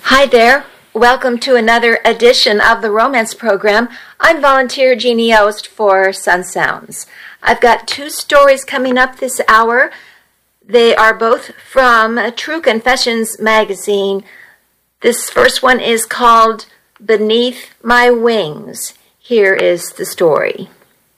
Hi there. Welcome to another edition of the Romance Program. I'm volunteer Jeannie Ost for Sun Sounds. I've got two stories coming up this hour. They are both from True Confessions magazine. This first one is called Beneath My Wings. Here is the story.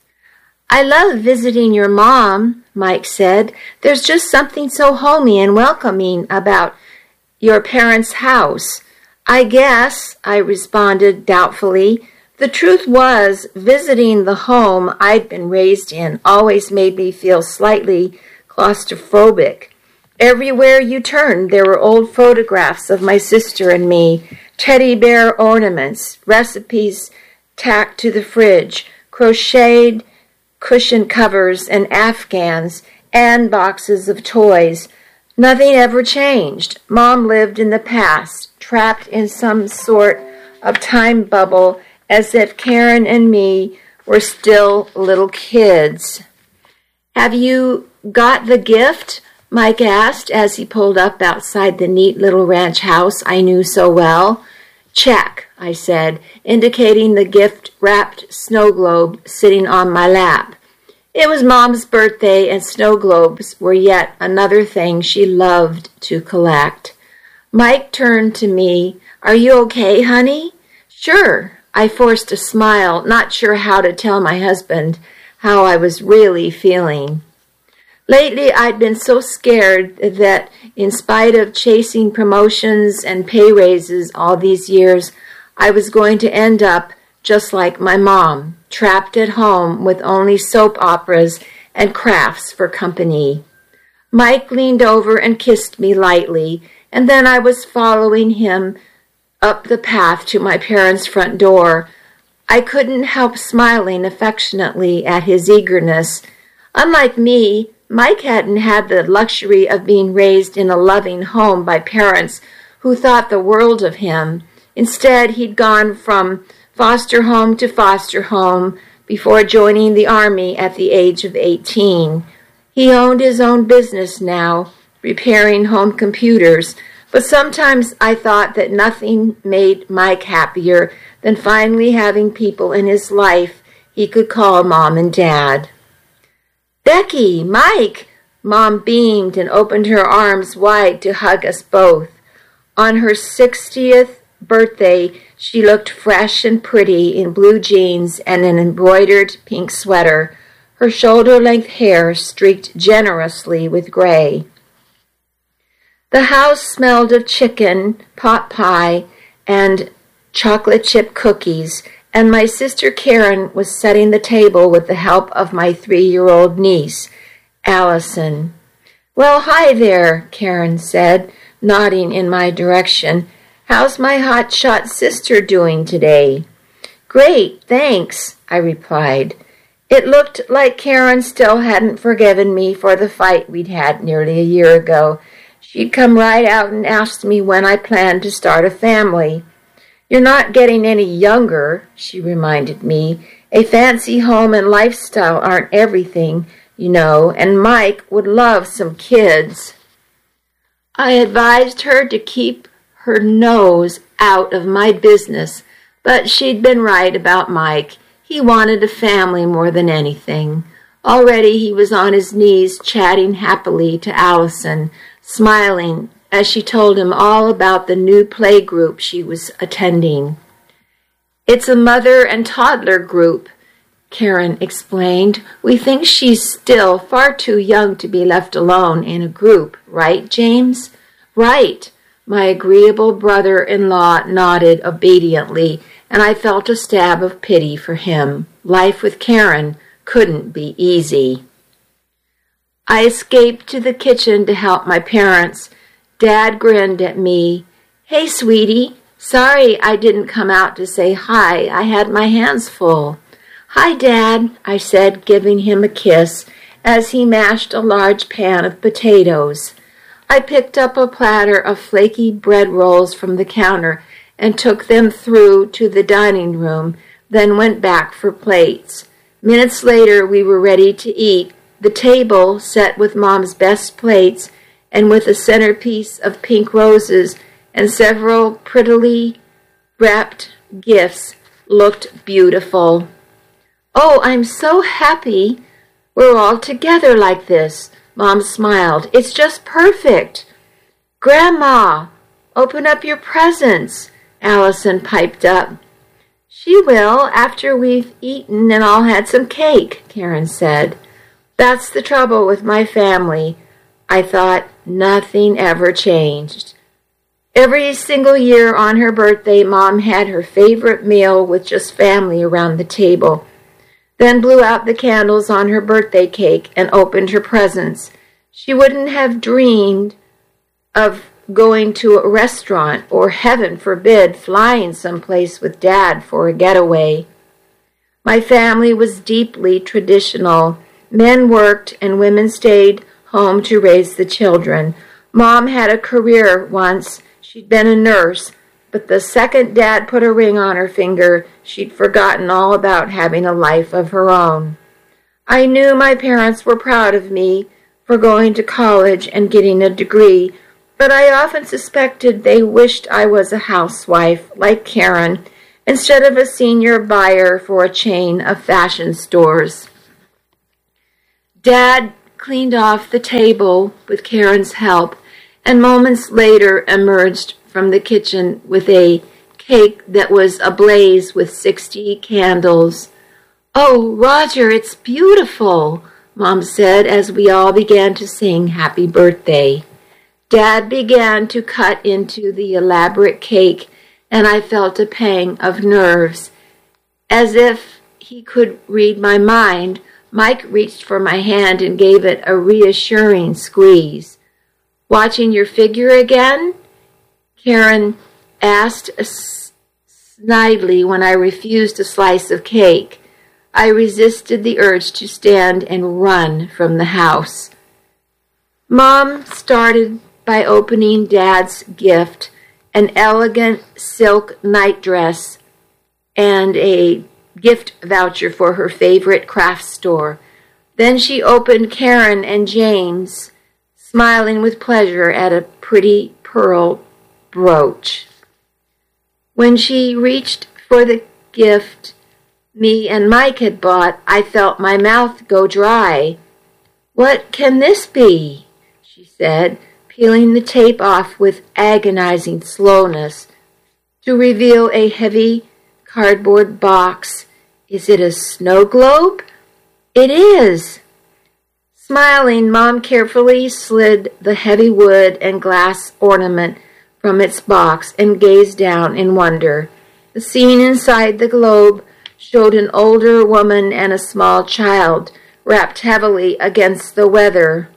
I love visiting your mom, Mike said. There's just something so homey and welcoming about your parents' house. I guess, I responded doubtfully. The truth was, visiting the home I'd been raised in always made me feel slightly claustrophobic. Everywhere you turned, there were old photographs of my sister and me, teddy bear ornaments, recipes tacked to the fridge, crocheted cushion covers and Afghans, and boxes of toys. Nothing ever changed. Mom lived in the past, trapped in some sort of time bubble, as if Karen and me were still little kids. Have you got the gift? Mike asked as he pulled up outside the neat little ranch house I knew so well. Check, I said, indicating the gift-wrapped snow globe sitting on my lap. It was Mom's birthday, and snow globes were yet another thing she loved to collect. Mike turned to me. Are you okay, honey? Sure. I forced a smile, not sure how to tell my husband how I was really feeling. Lately, I'd been so scared that, in spite of chasing promotions and pay raises all these years, I was going to end up just like my mom, trapped at home with only soap operas and crafts for company. Mike leaned over and kissed me lightly, and then I was following him up the path to my parents' front door. I couldn't help smiling affectionately at his eagerness. Unlike me, Mike hadn't had the luxury of being raised in a loving home by parents who thought the world of him. Instead, he'd gone from foster home to foster home before joining the Army at the age of 18. He owned his own business now, repairing home computers, but sometimes I thought that nothing made Mike happier than finally having people in his life he could call Mom and Dad. Becky, Mike! Mom beamed and opened her arms wide to hug us both. On her 60th birthday, she looked fresh and pretty in blue jeans and an embroidered pink sweater, her shoulder-length hair streaked generously with gray. The house smelled of chicken, pot pie, and chocolate chip cookies, and my sister Karen was setting the table with the help of my 3-year-old niece, Allison. Well, hi there, Karen said, nodding in my direction. How's my hotshot sister doing today? Great, thanks, I replied. It looked like Karen still hadn't forgiven me for the fight we'd had nearly a year ago. She'd come right out and asked me when I planned to start a family. You're not getting any younger, she reminded me. A fancy home and lifestyle aren't everything, you know, and Mike would love some kids. I advised her to keep her nose out of my business, but she'd been right about Mike. He wanted a family more than anything. Already he was on his knees chatting happily to Allison, smiling as she told him all about the new play group she was attending. It's a mother and toddler group, Karen explained. We think she's still far too young to be left alone in a group, right, James? Right. My agreeable brother-in-law nodded obediently, and I felt a stab of pity for him. Life with Karen couldn't be easy. I escaped to the kitchen to help my parents. Dad grinned at me. Hey, sweetie. Sorry I didn't come out to say hi. I had my hands full. Hi, Dad, I said, giving him a kiss as he mashed a large pan of potatoes. I picked up a platter of flaky bread rolls from the counter and took them through to the dining room, then went back for plates. Minutes later, we were ready to eat. The table, set with Mom's best plates and with a centerpiece of pink roses, and several prettily wrapped gifts looked beautiful. "Oh, I'm so happy we're all together like this," Mom smiled. "It's just perfect." "Grandma, open up your presents," Allison piped up. "She will after we've eaten and all had some cake," Karen said. That's the trouble with my family. I thought nothing ever changed. Every single year on her birthday, Mom had her favorite meal with just family around the table, then blew out the candles on her birthday cake and opened her presents. She wouldn't have dreamed of going to a restaurant or, heaven forbid, flying someplace with Dad for a getaway. My family was deeply traditional. Men worked and women stayed home to raise the children. Mom had a career once. She'd been a nurse, but the second Dad put a ring on her finger, she'd forgotten all about having a life of her own. I knew my parents were proud of me for going to college and getting a degree, but I often suspected they wished I was a housewife, like Karen, instead of a senior buyer for a chain of fashion stores. Dad cleaned off the table with Karen's help, and moments later emerged from the kitchen with a cake that was ablaze with 60 candles. "Oh, Roger, it's beautiful," Mom said as we all began to sing happy birthday. Dad began to cut into the elaborate cake, and I felt a pang of nerves. As if he could read my mind, Mike reached for my hand and gave it a reassuring squeeze. "Watching your figure again?" Karen asked snidely when I refused a slice of cake. I resisted the urge to stand and run from the house. Mom started by opening Dad's gift, an elegant silk nightdress and a gift voucher for her favorite craft store. Then she opened Karen and James, smiling with pleasure at a pretty pearl brooch. When she reached for the gift me and Mike had bought, I felt my mouth go dry. "What can this be?" she said, peeling the tape off with agonizing slowness to reveal a heavy cardboard box. "Is it a snow globe?" "It is." Smiling, Mom carefully slid the heavy wood and glass ornament from its box and gazed down in wonder. The scene inside the globe showed an older woman and a small child wrapped heavily against the weather.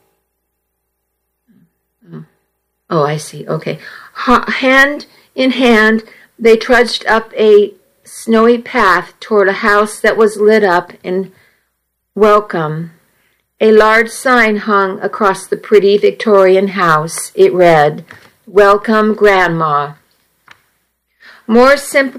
Oh, I see. Okay. Hand in hand, they trudged up a snowy path toward a house that was lit up in welcome. A large sign hung across the pretty Victorian house. It read, "Welcome, Grandma." Mom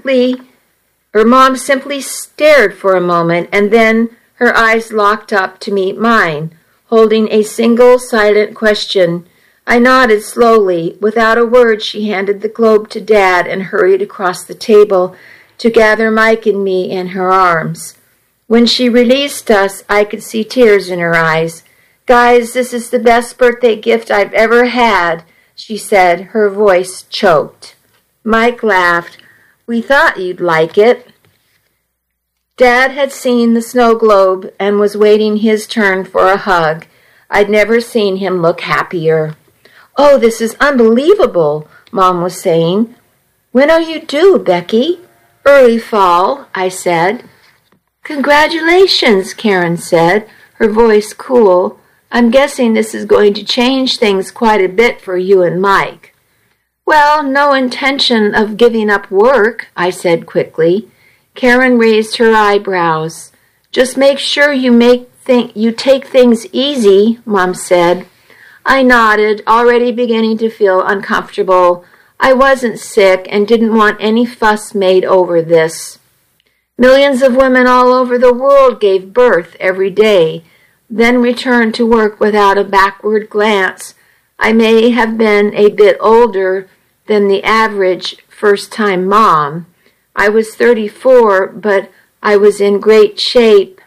simply stared for a moment, and then her eyes locked up to meet mine, holding a single silent question. I nodded slowly. Without a word, she handed the globe to Dad and hurried across the table to gather Mike and me in her arms. When she released us, I could see tears in her eyes. "Guys, this is the best birthday gift I've ever had," she said, her voice choked. Mike laughed. "We thought you'd like it." Dad had seen the snow globe and was waiting his turn for a hug. I'd never seen him look happier. "Oh, this is unbelievable," Mom was saying. "When are you due, Becky?" "Early fall," I said. "Congratulations," Karen said, her voice cool. "I'm guessing this is going to change things quite a bit for you and Mike." "Well, no intention of giving up work," I said quickly. Karen raised her eyebrows. "Just make sure you take things easy," Mom said. I nodded, already beginning to feel uncomfortable. I wasn't sick and didn't want any fuss made over this. Millions of women all over the world gave birth every day, then returned to work without a backward glance. I may have been a bit older, than the average first-time mom. I was 34, but I was in great shape.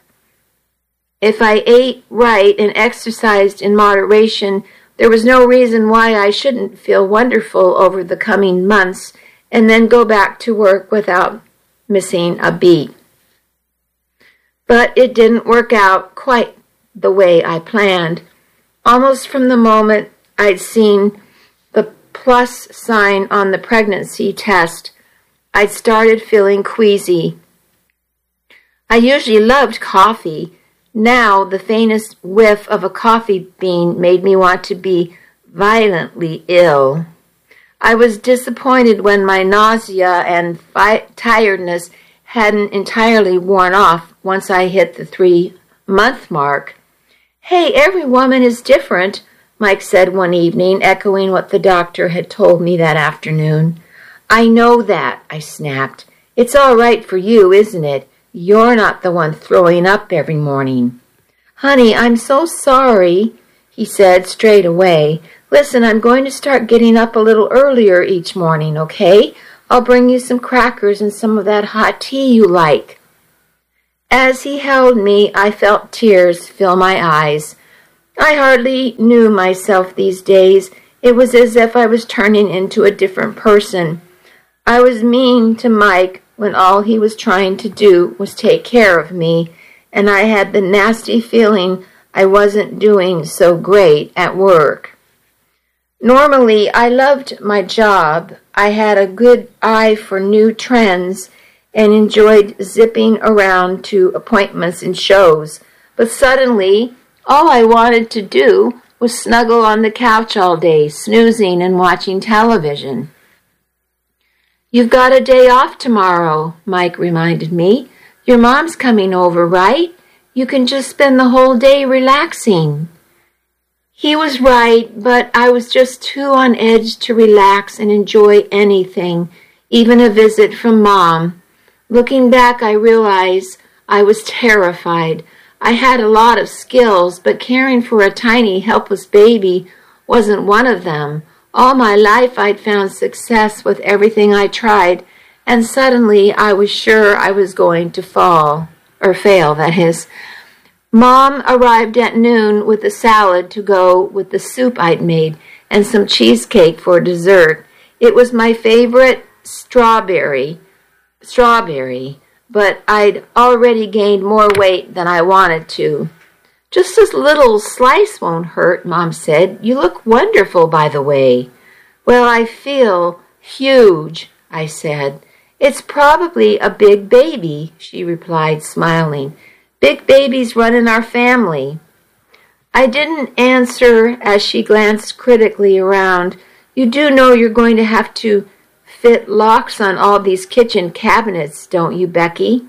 If I ate right and exercised in moderation, there was no reason why I shouldn't feel wonderful over the coming months and then go back to work without missing a beat. But it didn't work out quite the way I planned. Almost from the moment I'd seen the plus sign on the pregnancy test, I'd started feeling queasy. I usually loved coffee. Now, the faintest whiff of a coffee bean made me want to be violently ill. I was disappointed when my nausea and tiredness hadn't entirely worn off once I hit the 3-month mark. "Hey, every woman is different," Mike said one evening, echoing what the doctor had told me that afternoon. "I know that," I snapped. "It's all right for you, isn't it? You're not the one throwing up every morning." "Honey, I'm so sorry," he said straight away. "Listen, I'm going to start getting up a little earlier each morning, okay? I'll bring you some crackers and some of that hot tea you like." As he held me, I felt tears fill my eyes. I hardly knew myself these days. It was as if I was turning into a different person. I was mean to Mike when all he was trying to do was take care of me, and I had the nasty feeling I wasn't doing so great at work. Normally, I loved my job. I had a good eye for new trends and enjoyed zipping around to appointments and shows. But suddenly, all I wanted to do was snuggle on the couch all day, snoozing and watching television. "You've got a day off tomorrow," Mike reminded me. "Your mom's coming over, right? You can just spend the whole day relaxing." He was right, but I was just too on edge to relax and enjoy anything, even a visit from Mom. Looking back, I realized I was terrified. I had a lot of skills, but caring for a tiny, helpless baby wasn't one of them. All my life I'd found success with everything I tried, and suddenly I was sure I was going to fail, that is. Mom arrived at noon with a salad to go with the soup I'd made and some cheesecake for dessert. It was my favorite strawberry, but I'd already gained more weight than I wanted to. "Just a little slice won't hurt," Mom said. "You look wonderful, by the way." "Well, I feel huge," I said. "It's probably a big baby," she replied, smiling. "Big babies run in our family." I didn't answer as she glanced critically around. "You do know you're going to have to fit locks on all these kitchen cabinets, don't you, Becky?"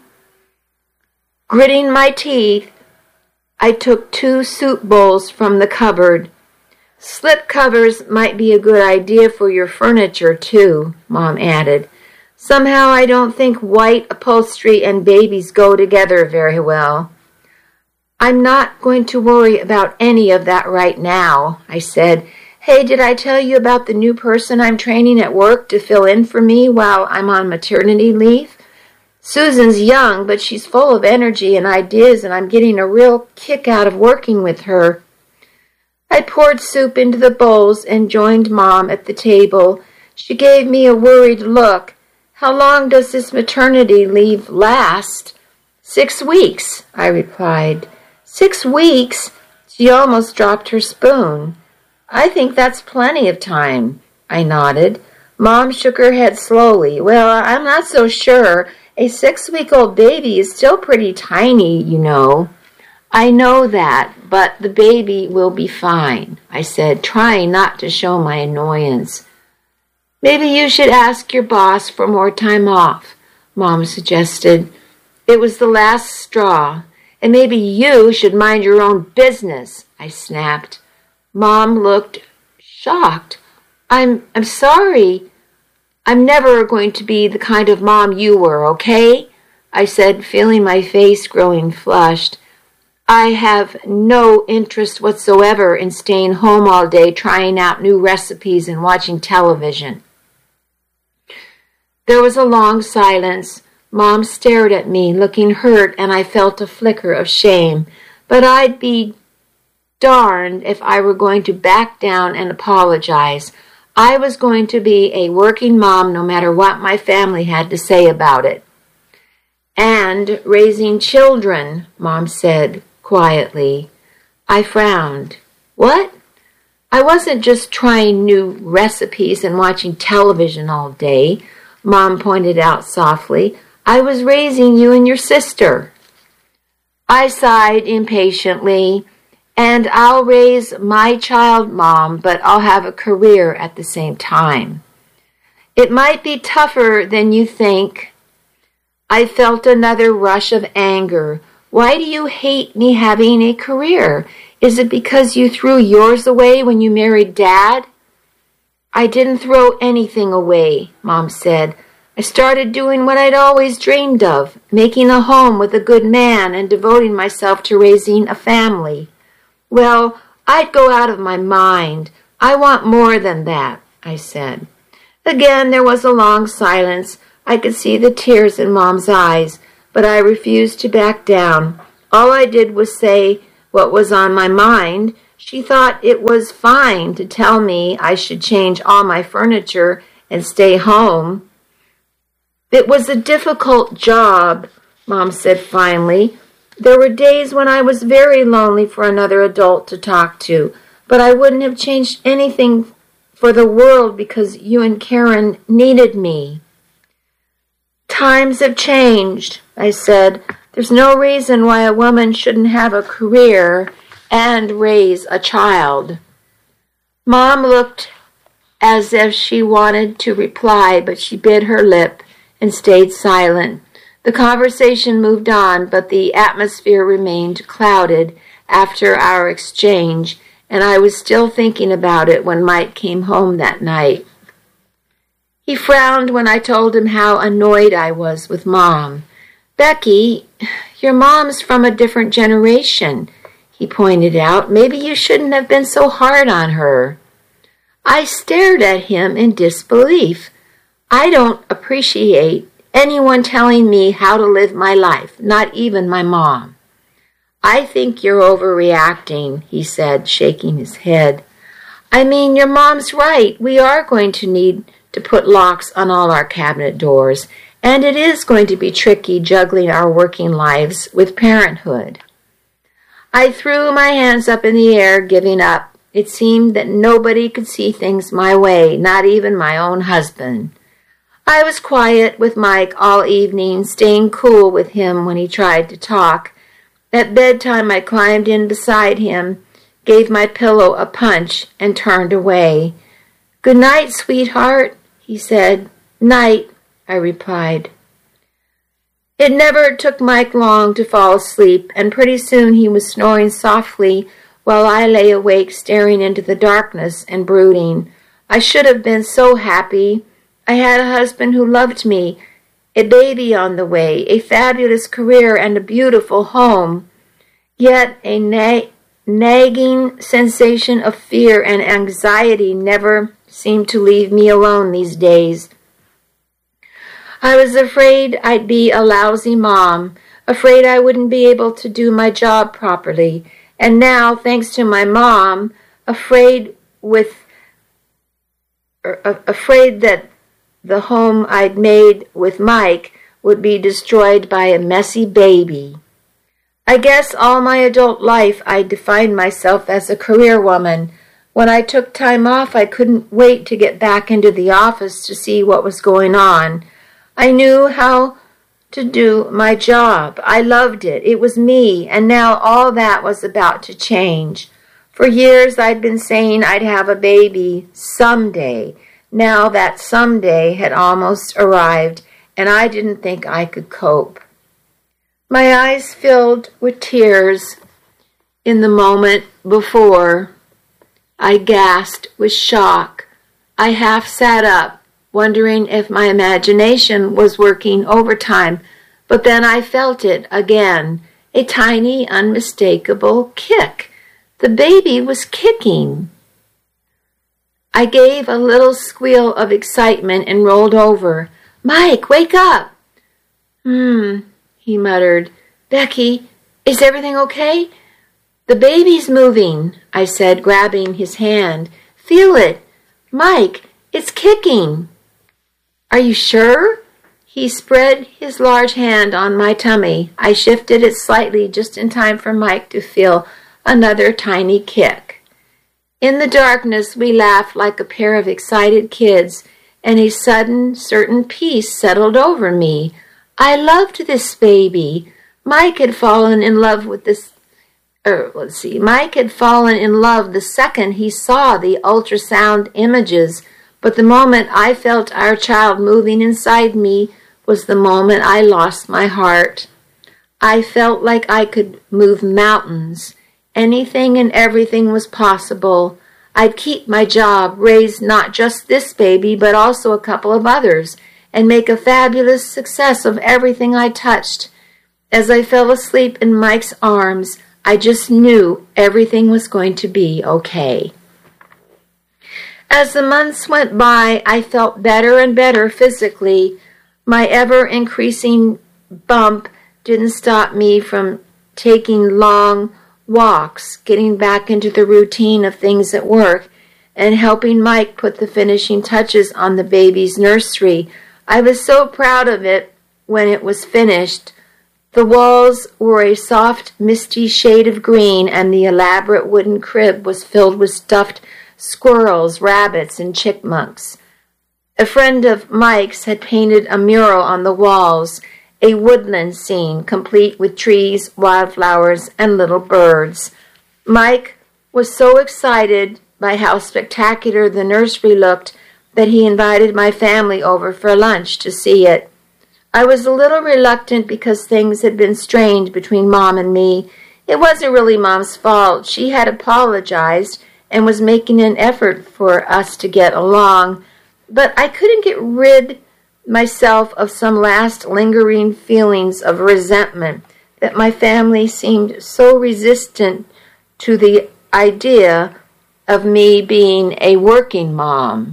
Gritting my teeth, I took 2 soup bowls from the cupboard. "Slip covers might be a good idea for your furniture, too," Mom added. "Somehow I don't think white upholstery and babies go together very well." "I'm not going to worry about any of that right now," I said. "Hey, did I tell you about the new person I'm training at work to fill in for me while I'm on maternity leave? Susan's young, but she's full of energy and ideas, and I'm getting a real kick out of working with her." I poured soup into the bowls and joined Mom at the table. She gave me a worried look. "How long does this maternity leave last?" 6 weeks, I replied. 6 weeks? She almost dropped her spoon. "I think that's plenty of time," I nodded. Mom shook her head slowly. "Well, I'm not so sure. A 6-week-old baby is still pretty tiny, you know." "I know that, but the baby will be fine," I said, trying not to show my annoyance. "Maybe you should ask your boss for more time off," Mom suggested. It was the last straw. "And maybe you should mind your own business," I snapped. Mom looked shocked. I'm sorry. I'm never going to be the kind of mom you were, okay?" I said, feeling my face growing flushed. "I have no interest whatsoever in staying home all day trying out new recipes and watching television." There was a long silence. Mom stared at me, looking hurt, and I felt a flicker of shame. But I'd be darned if I were going to back down and apologize. I was going to be a working mom no matter what my family had to say about it. And raising children, Mom said quietly. I frowned. What? I wasn't just trying new recipes and watching television all day, Mom pointed out softly. I was raising you and your sister. I sighed impatiently. And I'll raise my child, Mom, but I'll have a career at the same time. It might be tougher than you think. I felt another rush of anger. Why do you hate me having a career? Is it because you threw yours away when you married Dad? I didn't throw anything away, Mom said. I started doing what I'd always dreamed of, making a home with a good man and devoting myself to raising a family. Well, I'd go out of my mind. I want more than that, I said. Again, there was a long silence. I could see the tears in Mom's eyes, but I refused to back down. All I did was say what was on my mind. She thought it was fine to tell me I should change all my furniture and stay home. It was a difficult job, Mom said finally. There were days when I was very lonely for another adult to talk to, but I wouldn't have changed anything for the world because you and Karen needed me. Times have changed, I said. There's no reason why a woman shouldn't have a career and raise a child. Mom looked as if she wanted to reply, but she bit her lip and stayed silent. The conversation moved on, but the atmosphere remained clouded after our exchange, and I was still thinking about it when Mike came home that night. He frowned when I told him how annoyed I was with Mom. Becky, your mom's from a different generation, he pointed out. Maybe you shouldn't have been so hard on her. I stared at him in disbelief. I don't appreciate anyone telling me how to live my life, not even my mom. I think you're overreacting, he said, shaking his head. I mean, your mom's right. We are going to need to put locks on all our cabinet doors, and it is going to be tricky juggling our working lives with parenthood. I threw my hands up in the air, giving up. It seemed that nobody could see things my way, not even my own husband. I was quiet with Mike all evening, staying cool with him when he tried to talk. At bedtime, I climbed in beside him, gave my pillow a punch, and turned away. Good night, sweetheart, he said. Night, I replied. It never took Mike long to fall asleep, and pretty soon he was snoring softly while I lay awake staring into the darkness and brooding. I should have been so happy. I had a husband who loved me, a baby on the way, a fabulous career, and a beautiful home. Yet a nagging sensation of fear and anxiety never seemed to leave me alone these days. I was afraid I'd be a lousy mom, afraid I wouldn't be able to do my job properly, and now, thanks to my mom, afraid that the home I'd made with Mike would be destroyed by a messy baby. I guess all my adult life I defined myself as a career woman. When I took time off, I couldn't wait to get back into the office to see what was going on. I knew how to do my job. I loved it. It was me, and now all that was about to change. For years I'd been saying I'd have a baby someday. Now that someday had almost arrived, and I didn't think I could cope. My eyes filled with tears in the moment before. I gasped with shock. I half sat up, wondering if my imagination was working overtime, but then I felt it again, a tiny, unmistakable kick. The baby was kicking. I gave a little squeal of excitement and rolled over. Mike, wake up! He muttered. Becky, is everything okay? The baby's moving, I said, grabbing his hand. Feel it. Mike, it's kicking. Are you sure? He spread his large hand on my tummy. I shifted it slightly just in time for Mike to feel another tiny kick. In the darkness, we laughed like a pair of excited kids, and a sudden, certain peace settled over me. I loved this baby. Mike had fallen in love with this. Mike had fallen in love the second he saw the ultrasound images, but the moment I felt our child moving inside me was the moment I lost my heart. I felt like I could move mountains. Anything and everything was possible. I'd keep my job, raise not just this baby, but also a couple of others, and make a fabulous success of everything I touched. As I fell asleep in Mike's arms, I just knew everything was going to be okay. As the months went by, I felt better and better physically. My ever-increasing bump didn't stop me from taking long walks, getting back into the routine of things at work, and helping Mike put the finishing touches on the baby's nursery. I was so proud of it when it was finished. The walls were a soft, misty shade of green, and the elaborate wooden crib was filled with stuffed squirrels, rabbits, and chipmunks. A friend of Mike's had painted a mural on the walls, a woodland scene complete with trees, wildflowers, and little birds. Mike was so excited by how spectacular the nursery looked that he invited my family over for lunch to see it. I was a little reluctant because things had been strained between Mom and me. It wasn't really Mom's fault. She had apologized and was making an effort for us to get along, but I couldn't get rid myself of some last lingering feelings of resentment that my family seemed so resistant to the idea of me being a working mom.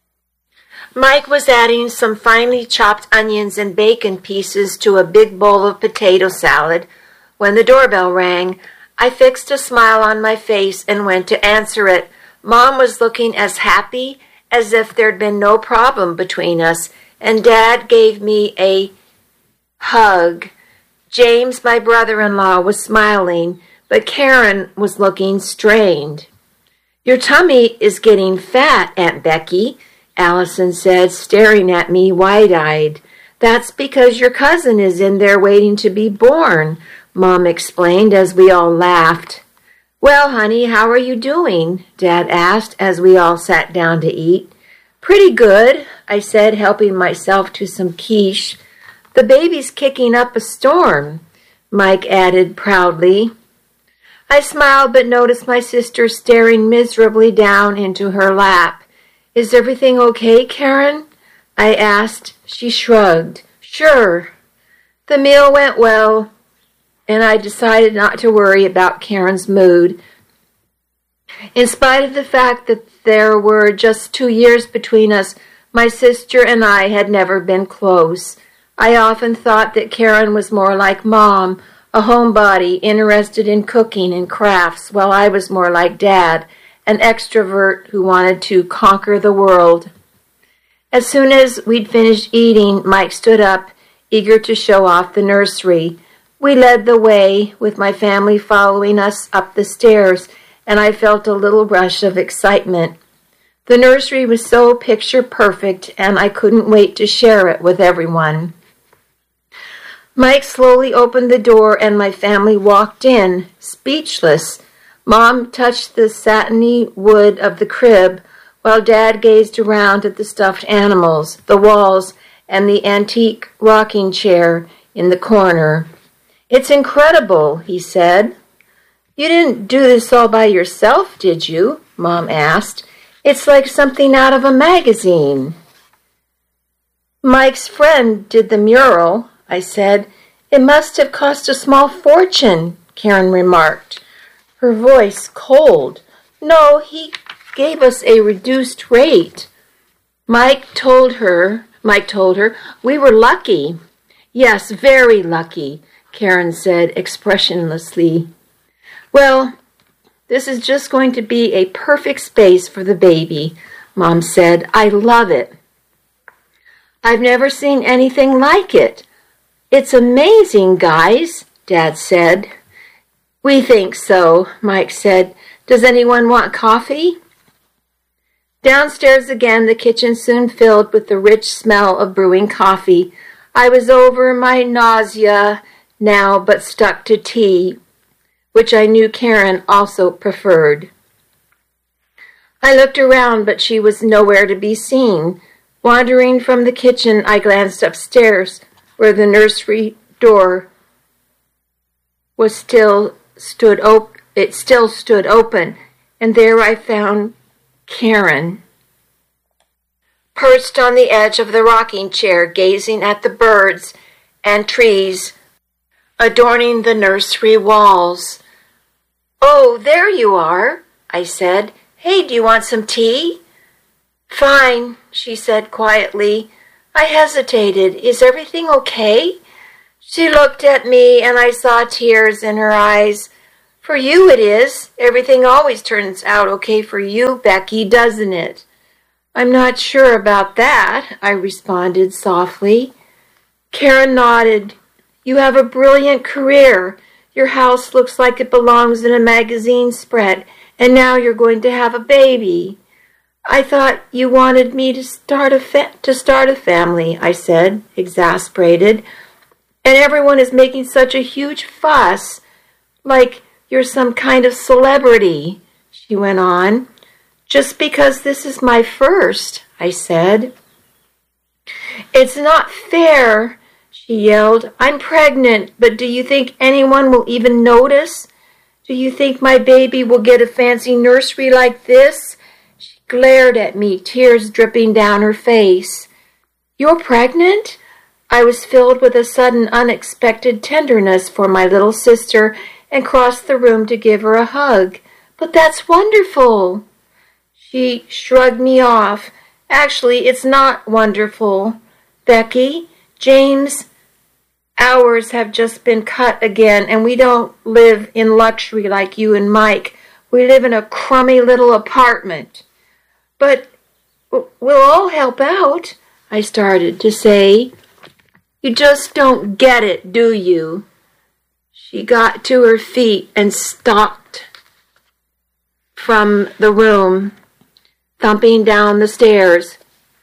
Mike was adding some finely chopped onions and bacon pieces to a big bowl of potato salad when the doorbell rang. I fixed a smile on my face and went to answer it. Mom was looking as happy as if there'd been no problem between us, and Dad gave me a hug. James, my brother-in-law, was smiling, but Karen was looking strained. Your tummy is getting fat, Aunt Becky, Allison said, staring at me wide-eyed. That's because your cousin is in there waiting to be born, Mom explained as we all laughed. Well, honey, how are you doing? Dad asked as we all sat down to eat. Pretty good, I said, helping myself to some quiche. The baby's kicking up a storm, Mike added proudly. I smiled but noticed my sister staring miserably down into her lap. Is everything okay, Karen? I asked. She shrugged. Sure. The meal went well, and I decided not to worry about Karen's mood. In spite of the fact that there were just 2 years between us, my sister and I had never been close. I often thought that Karen was more like Mom, a homebody interested in cooking and crafts, while I was more like Dad, an extrovert who wanted to conquer the world. As soon as we'd finished eating, Mike stood up, eager to show off the nursery. We led the way, with my family following us up the stairs, and I felt a little rush of excitement. The nursery was so picture-perfect, and I couldn't wait to share it with everyone. Mike slowly opened the door, and my family walked in, speechless. Mom touched the satiny wood of the crib, while Dad gazed around at the stuffed animals, the walls, and the antique rocking chair in the corner. It's incredible, he said. You didn't do this all by yourself, did you? Mom asked. It's like something out of a magazine. Mike's friend did the mural, I said. It must have cost a small fortune, Karen remarked, her voice cold. No, he gave us a reduced rate. Mike told Mike told her. "We were lucky." "Yes, very lucky," Karen said expressionlessly. "Well, this is just going to be a perfect space for the baby," Mom said. "I love it." "I've never seen anything like it. It's amazing, guys," Dad said. "We think so," Mike said. "Does anyone want coffee?" Downstairs again, the kitchen soon filled with the rich smell of brewing coffee. I was over my nausea now, but stuck to tea, which I knew Karen also preferred. I looked around, but she was nowhere to be seen. Wandering from the kitchen, I glanced upstairs, where the nursery door still stood open, and there I found Karen, perched on the edge of the rocking chair, gazing at the birds and trees adorning the nursery walls. "Oh, there you are," I said. "Hey, do you want some tea?" "Fine," she said quietly. I hesitated. "Is everything okay?" She looked at me, and I saw tears in her eyes. "For you it is. Everything always turns out okay for you, Becky, doesn't it?" "I'm not sure about that," I responded softly. Karen nodded. "You have a brilliant career. Your house looks like it belongs in a magazine spread, and now you're going to have a baby." "I thought you wanted me to start a family," I said, exasperated. "And everyone is making such a huge fuss, like you're some kind of celebrity," she went on. "Just because this is my first," I said. "It's not fair," she yelled. "I'm pregnant, but do you think anyone will even notice? Do you think my baby will get a fancy nursery like this?" She glared at me, tears dripping down her face. "You're pregnant?" I was filled with a sudden unexpected tenderness for my little sister and crossed the room to give her a hug. "But that's wonderful." She shrugged me off. "Actually, it's not wonderful, Becky. James, hours have just been cut again, and we don't live in luxury like you and Mike. We live in a crummy little apartment." "But we'll all help out," I started to say. "You just don't get it, do you?" She got to her feet and stalked from the room, thumping down the stairs.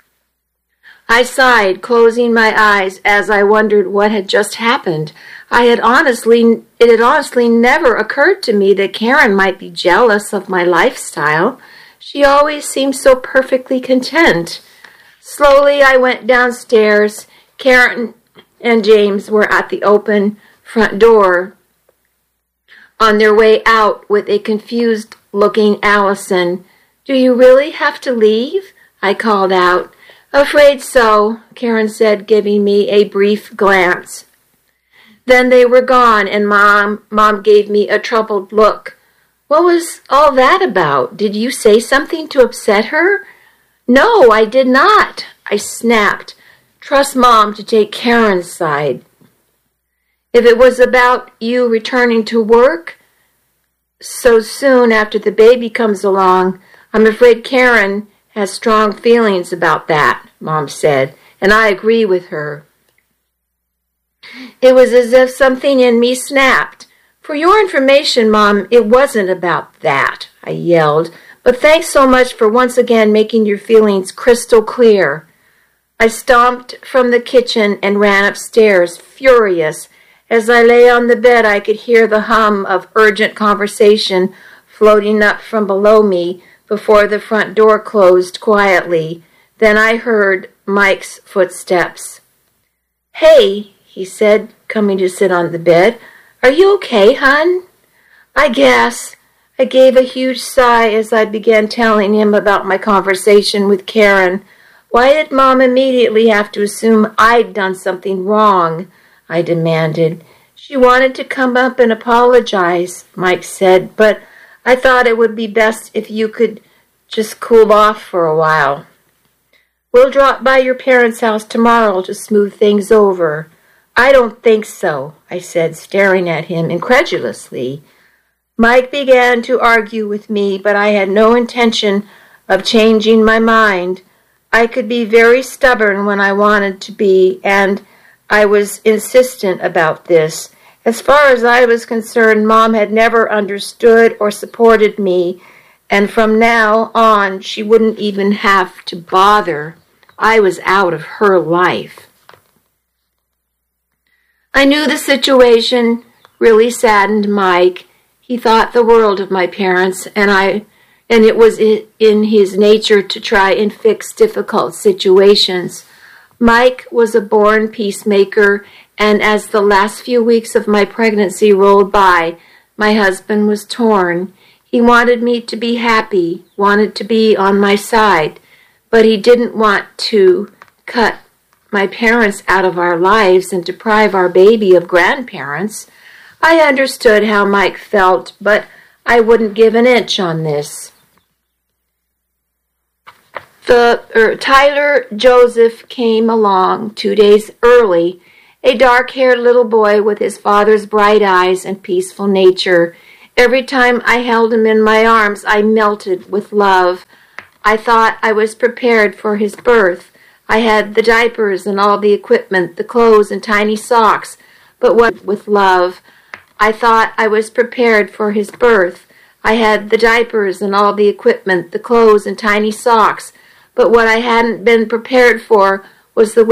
I sighed, closing my eyes as I wondered what had just happened. It had honestly never occurred to me that Karen might be jealous of my lifestyle. She always seemed so perfectly content. Slowly I went downstairs. Karen and James were at the open front door, on their way out with a confused-looking Allison. "Do you really have to leave?" I called out. "Afraid so," Karen said, giving me a brief glance. Then they were gone, and Mom gave me a troubled look. "What was all that about? Did you say something to upset her?" "No, I did not," I snapped. "Trust Mom to take Karen's side." "If it was about you returning to work so soon after the baby comes along, I'm afraid Karen has strong feelings about that," Mom said, and I agree with her. It was as if something in me snapped. "For your information, Mom, it wasn't about that," I yelled, "but thanks so much for once again making your feelings crystal clear." I stomped from the kitchen and ran upstairs, furious. As I lay on the bed, I could hear the hum of urgent conversation floating up from below me before the front door closed quietly. Then I heard Mike's footsteps. "Hey," he said, coming to sit on the bed. "Are you okay, hon?" "I guess." I gave a huge sigh as I began telling him about my conversation with Karen. "Why did Mom immediately have to assume I'd done something wrong?" I demanded. "She wanted to come up and apologize," Mike said, "but I thought it would be best if you could just cool off for a while." We'll drop by your parents' house tomorrow to smooth things over." "I don't think so," I said, staring at him incredulously. Mike began to argue with me, but I had no intention of changing my mind. I could be very stubborn when I wanted to be, and I was insistent about this. As far as I was concerned, Mom had never understood or supported me, and from now on she wouldn't even have to bother. I was out of her life. I knew the situation really saddened Mike. He thought the world of my parents, and it was in his nature to try and fix difficult situations. Mike was a born peacemaker, and as the last few weeks of my pregnancy rolled by, my husband was torn. He wanted me to be happy, wanted to be on my side, but he didn't want to cut my parents out of our lives and deprive our baby of grandparents. I understood how Mike felt, but I wouldn't give an inch on this. Tyler Joseph came along 2 days early, a dark-haired little boy with his father's bright eyes and peaceful nature. Every time I held him in my arms, I melted with love. I thought I was prepared for his birth. I had the diapers and all the equipment, the clothes and tiny socks, but what with love. I thought I was prepared for his birth. I had the diapers and all the equipment, the clothes and tiny socks, but what I hadn't been prepared for was the